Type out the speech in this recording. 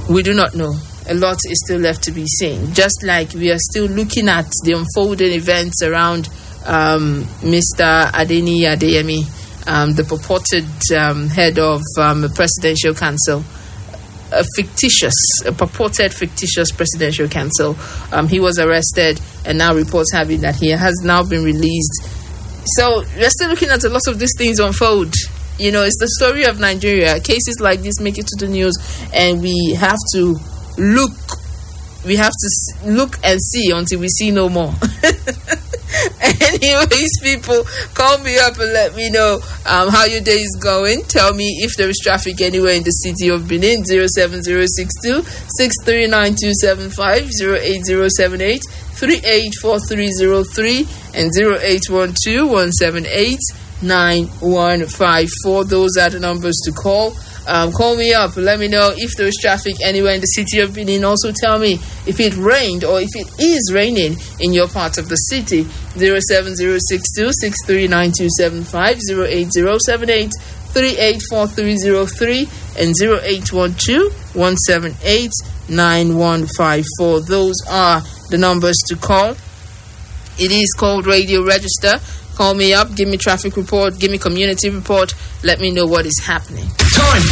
We do not know. A lot is still left to be seen. Just like we are still looking at the unfolding events around Mr. Adeni Adeyemi, the purported head of a presidential council, a purported fictitious presidential council. He was arrested, and now reports have it that he has now been released. So we're still looking at a lot of these things unfold. It's the story of Nigeria. Cases like this make it to the news, and we have to look. We have to look and see until we see no more. Anyways, people, call me up and let me know how your day is going. Tell me if there is traffic anywhere in the city of Benin. 07062 639275, 08078 384303, and 0812 178 9154. Those are the numbers to call. Call me up. Let me know if there's traffic anywhere in the city of Benin. Also tell me if it rained or if it is raining in your part of the city. 07062 639275, 08078 384303, and 0812 178 9154. Those are the numbers to call. It is called Radio Register. Call me up, give me traffic report, give me community report, let me know what is happening. Time